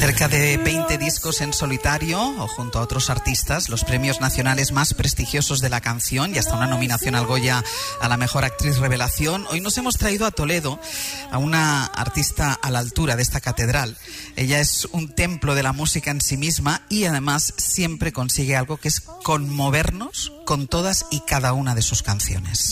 Cerca de 20 discos en solitario o junto a otros artistas, los premios nacionales más prestigiosos de la canción y hasta una nominación al Goya a la mejor actriz revelación. Hoy nos hemos traído a Toledo a una artista a la altura de esta catedral. Ella es un templo de la música en sí misma y además siempre consigue algo que es conmovernos con todas y cada una de sus canciones.